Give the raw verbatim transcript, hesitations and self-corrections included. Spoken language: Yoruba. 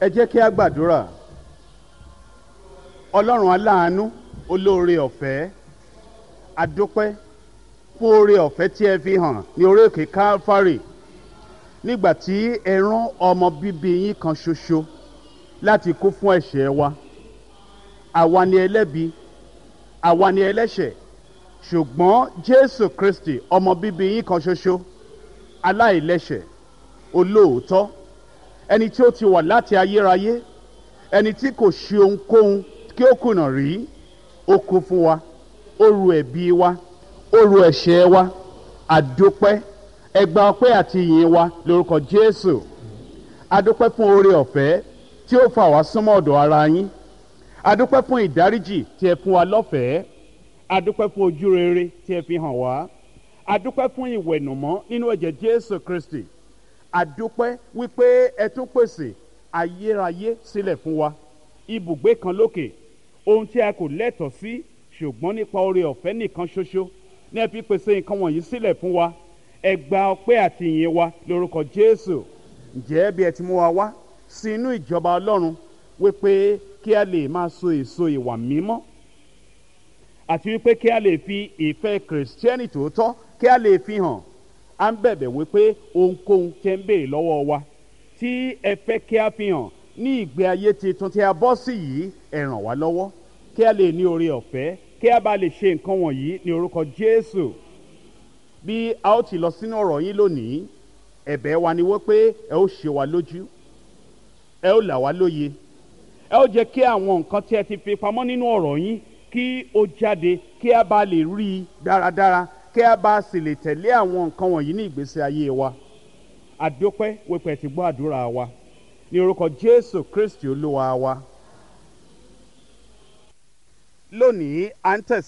ẹ jẹ́ kí a gbàdúrà. Ọlọ́run aláàánú olóore ọ̀fẹ́, a dúpẹ́ fún oore ọ̀fẹ́ tí ẹ fi hàn ní orí òkè Calvary nígbà tí ẹ rán ọmọ bíbí yín kan ṣoṣo láti kú fún ẹ̀ṣẹ̀ wa. Àwa ni ẹlẹ́bi, àwa ni ẹlẹ́ṣẹ̀, ṣùgbọ́n Jésù Kristi ọmọ bíbí yín kan ṣoṣo, aláìlẹ́ṣẹ̀, olóòótọ́, ẹni tí ó ti wà láti ayérayé, ẹni tí kò ṣe ohunkóhun kí ó kùnà rí, ó kú fún wa, ó ru ẹ̀bi wa, ó ru ẹ̀ṣẹ̀ wa. Àdúpẹ́, ẹ gba ọpẹ́ àti ìyìn wa lórúkọ Jésù. Àdúpẹ́ fún oore ọ̀fẹ́ tí ó fà wá súnmọ́ ọ̀dọ̀ ara yín. Àdúpẹ́ fún ìdáríjì tí ẹ fún wa lọ́fẹ̀ẹ́. Àdúpẹ́ fún ojú rere tí ẹ fi hàn wá. Àdúpẹ́ fún ìwẹ̀nùmọ́ nínú ẹ̀jẹ̀ Jésù Kristi. Àdúpẹ́ wípé ẹ tún pèsè ayérayé sílẹ̀ fún wa, ibùgbé kan lókè, ohun tí a kò lẹ́tọ̀ọ́ sí, ṣùgbọ́n nípa oore ọ̀fẹ́ nìkan ṣoṣo ní ẹ fi pèsè nǹkan wọ̀nyí sílẹ̀ fún wa. Ẹ gba ọpẹ́ àti ìyìn wa lórúkọ Jésù. Ǹjẹ́ bí ẹ ti mú wa wá sí inú ìjọba Ọlọ́run wípé kí a lè máa so èso ìwà mímọ́, àti wípé kí a lè fi ìfẹ́ kìrìsìtẹ́nì tòótọ́ kí a lè fi hàn, à ń bẹ̀bẹ̀ wípé ohunkóhun tẹ́ ń béèrè lọ́wọ́ wa tí ẹ fẹ́ kí a fi hàn ní ìgbé ayé tuntun tí a bọ́ sí yìí, ẹ ràn wá lọ́wọ́ kí a lè ní oore ọ̀fẹ́, kí a bá lè ṣe nǹkan wọ̀nyí ní orúkọ Jésù. Bí a ó ti lọ sínú ọ̀rọ̀ yín lónìí, ẹ̀bẹ̀ wa ni wípé ẹ ó ṣe wa lójú, ẹ ó là wá lóye, ẹ ó jẹ́ kí àwọn nǹkan tí ẹ ti fi pamọ́ nínú ọ̀rọ̀ yín kí ó jáde, kí a bá lè rí i dáradára, kí a bá sì lè tẹ̀lé àwọn nǹkan wọ̀nyí ní ìgbésí ayé wa. Àdúpẹ́ wípé ẹ ti gbọ́ àdúrà wa ní orúkọ Jésù Kristi Olúwa wa. Lónìí à ń tẹ̀síwájú